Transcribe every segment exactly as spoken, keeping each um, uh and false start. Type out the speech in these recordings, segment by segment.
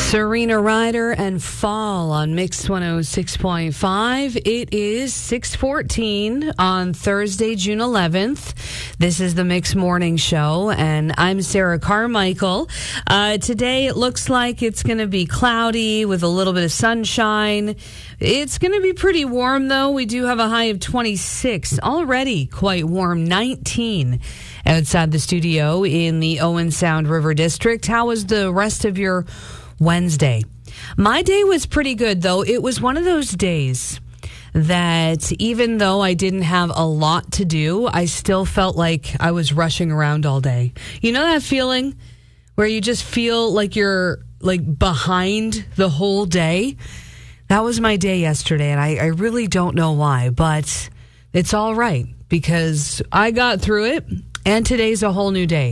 Serena Ryder and Fall on Mix one oh six point five. It is six fourteen on Thursday, June eleventh. This is the Mix Morning Show, and I'm Sarah Carmichael. Uh, today, it looks like it's going to be cloudy with a little bit of sunshine. It's going to be pretty warm, though. We do have a high of twenty-six. Already quite warm, nineteen outside the studio in the Owen Sound River District. How was the rest of your Wednesday? My day was pretty good, though. It was one of those days that even though I didn't have a lot to do, I still felt like I was rushing around all day. You know that feeling where you just feel like you're like behind the whole day? That was my day yesterday, and I, I really don't know why, but it's all right because I got through it. And today's a whole new day.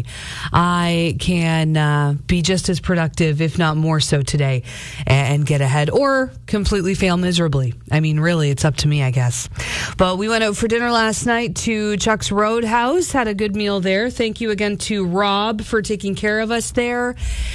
I can uh, be just as productive, if not more so today, and get ahead or completely fail miserably. I mean, really, it's up to me, I guess. But we went out for dinner last night to Chuck's Roadhouse, had a good meal there. Thank you again to Rob for taking care of us there.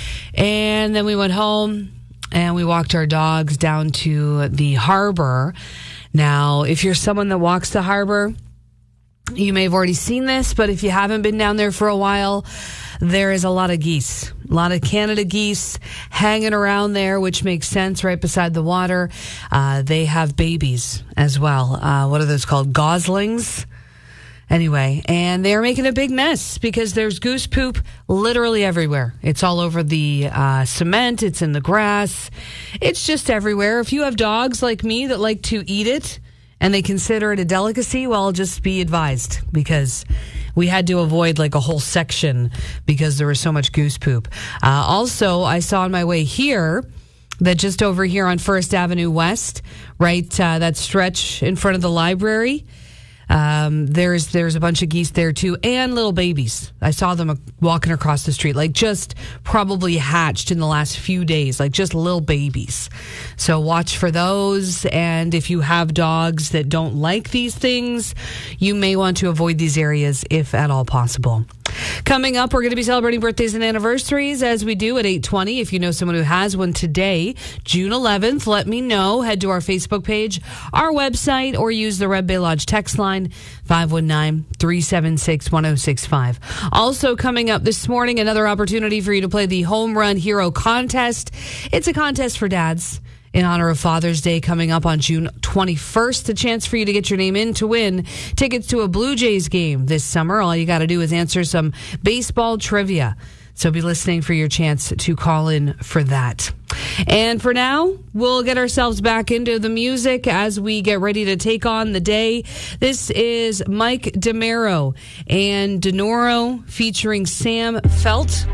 And then we went home and we walked our dogs down to the harbor. Now, if you're someone that walks the harbor, you may have already seen this, but if you haven't been down there for a while, there is a lot of geese, a lot of Canada geese hanging around there, which makes sense right beside the water. Uh, they have babies as well. Uh, what are those called? Goslings? Anyway, and they're making a big mess because there's goose poop literally everywhere. It's all over the uh, cement. It's in the grass. It's just everywhere. If you have dogs like me that like to eat it, and they consider it a delicacy, well, just be advised because we had to avoid like a whole section because there was so much goose poop. Uh, also, I saw on my way here that just over here on First Avenue West, right, uh, that stretch in front of the library, Um, there's there's a bunch of geese there too, and little babies. I saw them walking across the street, like just probably hatched in the last few days, like just little babies. So watch for those, and if you have dogs that don't like these things, you may want to avoid these areas if at all possible. Coming up, we're going to be celebrating birthdays and anniversaries as we do at eight twenty. If you know someone who has one today, June eleventh, let me know. Head to our Facebook page, our website, or use the Red Bay Lodge text line, five one nine, three seven six, one oh six five. Also coming up this morning, another opportunity for you to play the Home Run Hero contest. It's a contest for dads in honor of Father's Day coming up on June twenty-first. A chance for you to get your name in to win tickets to a Blue Jays game this summer. All you got to do is answer some baseball trivia. So be listening for your chance to call in for that. And for now, we'll get ourselves back into the music as we get ready to take on the day. This is Mike DeMero and Denoro featuring Sam Felt.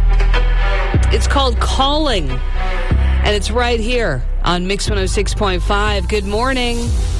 It's called Calling. And it's right here on Mix one oh six point five. Good morning.